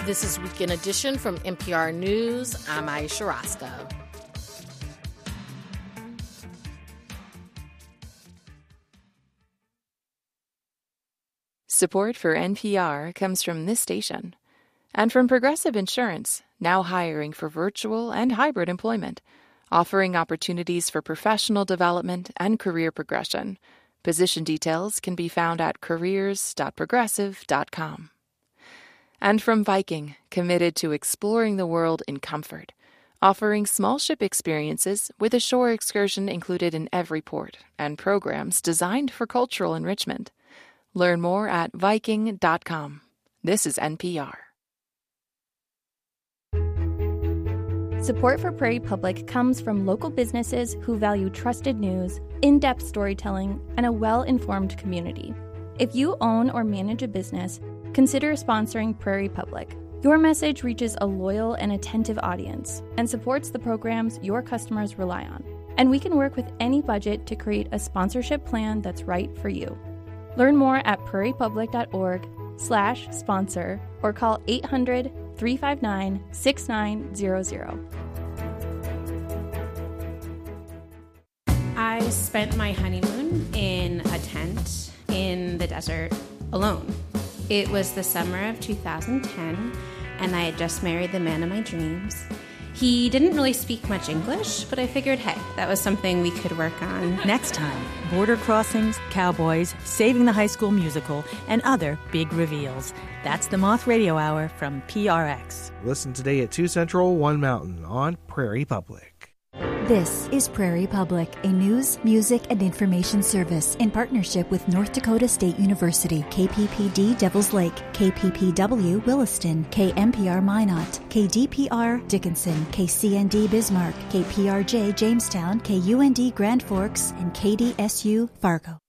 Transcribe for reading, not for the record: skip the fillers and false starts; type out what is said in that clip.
This is Weekend Edition from NPR News. I'm Aisha Roscoe. Support for NPR comes from this station and from Progressive Insurance, now hiring for virtual and hybrid employment, offering opportunities for professional development and career progression. Position details can be found at careers.progressive.com. And from Viking, committed to exploring the world in comfort, offering small ship experiences with a shore excursion included in every port and programs designed for cultural enrichment. Learn more at Viking.com. This is NPR. Support for Prairie Public comes from local businesses who value trusted news, in-depth storytelling, and a well-informed community. If you own or manage a business, consider sponsoring Prairie Public. Your message reaches a loyal and attentive audience and supports the programs your customers rely on. And we can work with any budget to create a sponsorship plan that's right for you. Learn more at prairiepublic.org/sponsor or call 800-359-6900. I spent my honeymoon in a tent in the desert alone. It was the summer of 2010, and I had just married the man of my dreams. He didn't really speak much English, but I figured, hey, that was something we could work on. Next time, border crossings, cowboys, saving the high school musical, and other big reveals. That's the Moth Radio Hour from PRX. Listen today at 2 Central, 1 Mountain on Prairie Public. This is Prairie Public, a news, music, and information service in partnership with North Dakota State University, KPPD Devils Lake, KPPW Williston, KMPR Minot, KDPR Dickinson, KCND Bismarck, KPRJ Jamestown, KUND Grand Forks, and KDSU Fargo.